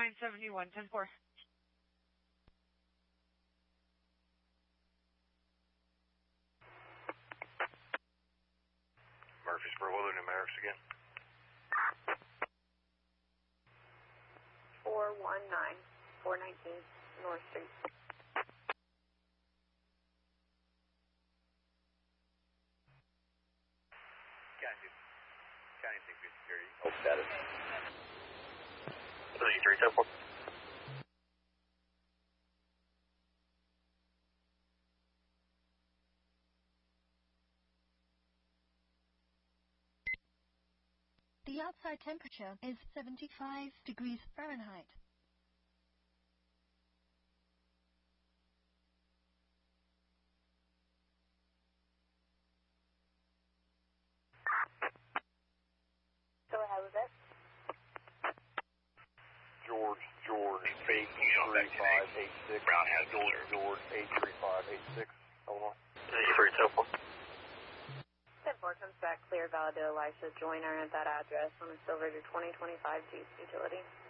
971, 10-4. Murfreesboro, what are the numerics again? 419, 419 North Street. County 6 security. Oh, status. 3310-4. The outside temperature is 75 degrees Fahrenheit. Go ahead with it. George, 83586. Brown has George, 83586. Hold on. 3310-4. 10-4 comes back clear, valid to Elisha. Joiner at that address on a Silver 2025 Jeep utility.